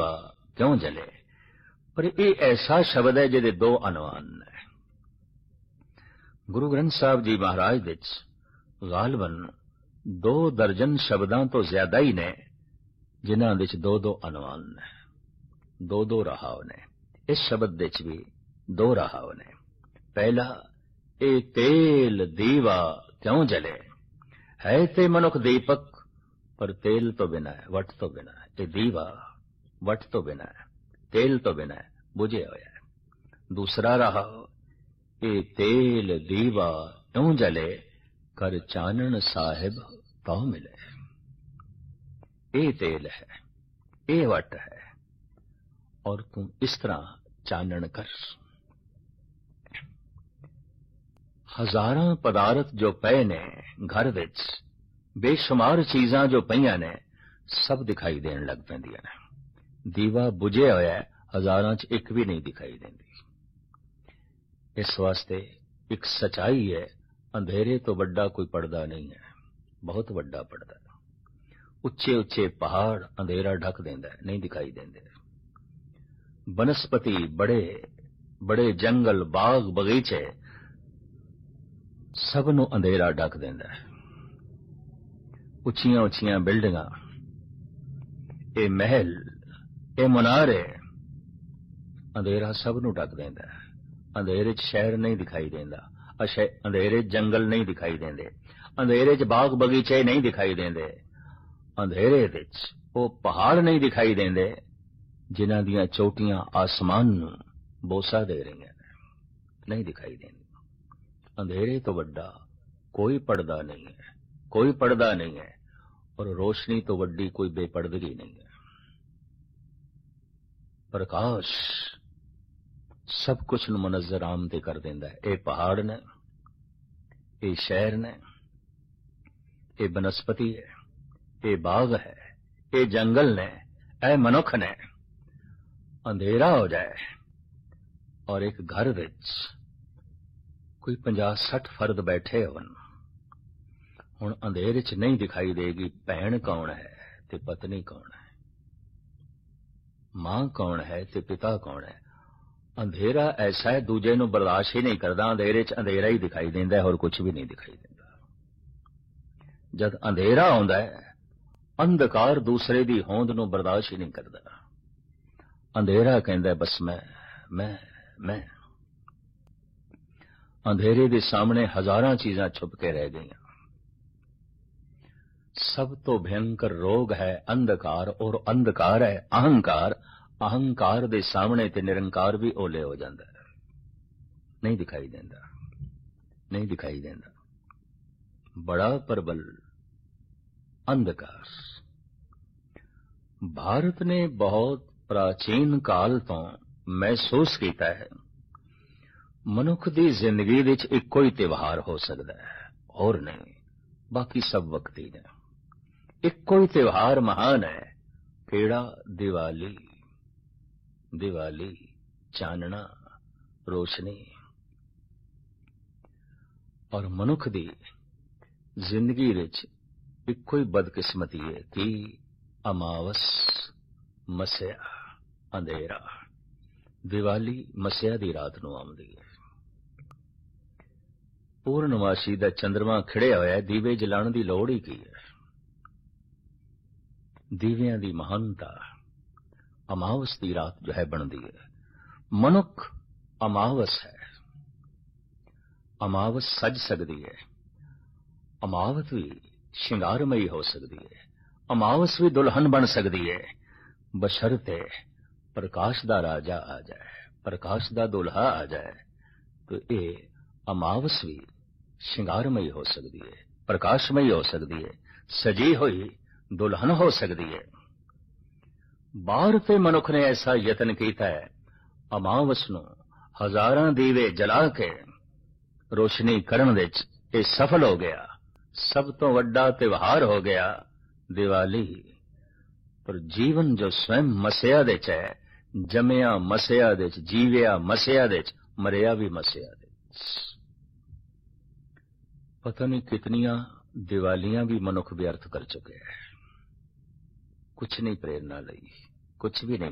दीवा क्यों जले। पर यह ऐसा शब्द है जिहदे दो अनवान ने। गुरु ग्रंथ साहब जी महाराज विच गालबन 2 दर्जन शब्दां तो ज्यादा ही ने जिन्हां विच 2-2 अनवान ने, 2-2 रहाव ने। इस शब्द विच भी 2 रहाव ने। पहला, ए तेल दीवा क्यों जले। है ते मनुख दीपक पर तेल तो बिना है, वट तो बिना है। ये दीवा वट तो बिना है, तेल तो बिना है, बुझे होया है। दूसरा रहा, ए तेल दीवा क्यों जले कर चानन साहिब तो मिले। ए तेल है, ए वट है, और तुम इस तरह चानन कर। हजारां पदार्थ जो पए ने घर विच, बेशुमार चीजां जो पईयां ने, सब दिखाई देन लग पैंदियां ने। दीवा बुझे होया है, हजारां च एक भी नहीं दिखाई देंदी। इस वास्ते एक सच्चाई है, अंधेरे तो बड़ा कोई पर्दा नहीं है, बहुत बड़ा पर्दा है। उच्चे उच्चे पहाड़ अंधेरा ढक देंदा है, नहीं दिखाई देंदे। बनस्पति बड़े बड़े जंगल बाग बगीचे सब नूं अंधेरा ढक देंदा है। उच्चियां उच्चियां बिल्डिंगां, ये महल, ये मुनारे, अंधेरा सब नूं ढक देंदा है। अंधेरे च शहर नहीं दिखाई देंदा, अंधेरे च जंगल नहीं दिखाई देंदे, अंधेरे च बाग बगीचे नहीं दिखाई देंदे, अंधेरे विच वो पहाड़ नहीं दिखाई देंदे जिन्हां दियां चोटियां आसमान नूं बोसा दे रही हैं, नहीं दिखाई देंदी। अंधेरे तो बड़ा कोई पर्दा नहीं है, कोई पर्दा नहीं है, और रोशनी तो वड्डी कोई बेपर्दगी नहीं है। प्रकाश सब कुछ नूं मुनज़्ज़र आमदे कर देंदा है। ये पहाड़ ने, ये शहर ने, ये बनस्पति है, ये बाग है, ये जंगल ने, ए मनुख ने। अंधेरा हो जाए और एक घर विच कोई 50-60 फर्द बैठे होन, हुण अंधेरे च नहीं दिखाई देगी भैन कौन है ते पत्नी कौन है, मां कौन है ते पिता कौन है। अंधेरा ऐसा है दूजे नूं बर्दाश्त ही नहीं करदा। अंधेरे च अंधेरा ही दिखाई देंदा है और कुछ भी नहीं दिखाई देंदा। जद अंधेरा आउंदा है, अंधकार दूसरे दी होंद नूं बर्दाश्त ही नहीं करदा। अंधेरा कहंदा है बस मैं। अंधेरे दे सामने हजारां चीजां छुप के रह गईयां। सब तो भयंकर रोग है अंधकार, और अंधकार है अहंकार। अहंकार दे सामने ते निरंकार भी ओले हो जाता है, नहीं दिखाई देंदा, नहीं दिखाई देंदा। बड़ा प्रबल अंधकार। भारत ने बहुत प्राचीन काल तो महसूस किया है, मनुख दी जिंदगी विच इक्को ही त्योहार हो सकता है और नहीं, बाकी सब वक्ती ने। इक्को ही त्योहार महान है, केड़ा? दिवाली। दिवाली चानना, रोशनी। और मनुख दी जिंदगी विच इक्को ही बदकिस्मती है कि अमावस, मस्या, अंधेरा। दिवाली मस्या दी रात नूं आउंदी है। पूर्णमासी दा चंद्रमा खिड़िया होया, दीवे जलाण दी लोड़ ही की है। दीवियां दी महानता अमावस दी रात जो है बनदी है। मनुख अमावस है। अमावस सज सकदी है, अमावस भी श्रृंगारमयी हो सकती है, अमावस भी दुल्हन बन सकती है, बशर्ते प्रकाश दा राजा आ जाए, प्रकाश दा दुल्हा आ जाए, तो ये अमावस भी श्रृंगारमयी हो सकती है, प्रकाशमयी हो सकती है, सजी हुई दुल्हन हो सकती है। बाहर ते मनुख ने ऐसा यतन किया है, अमावस नूं हजारां दीवे जला के रोशनी करन विच ये सफल हो गया। सब तो वड्डा त्योहार हो गया दिवाली। पर जीवन जो स्वयं मसिया दे च है, जमिया मसिया दे च, जीविया मसिया दे च, मरिया भी मसिया दे च। पता नहीं कितनियां दिवालियां भी मनुख व्यर्थ कर चुके हैं। कुछ नहीं प्रेरणा लई, कुछ भी नहीं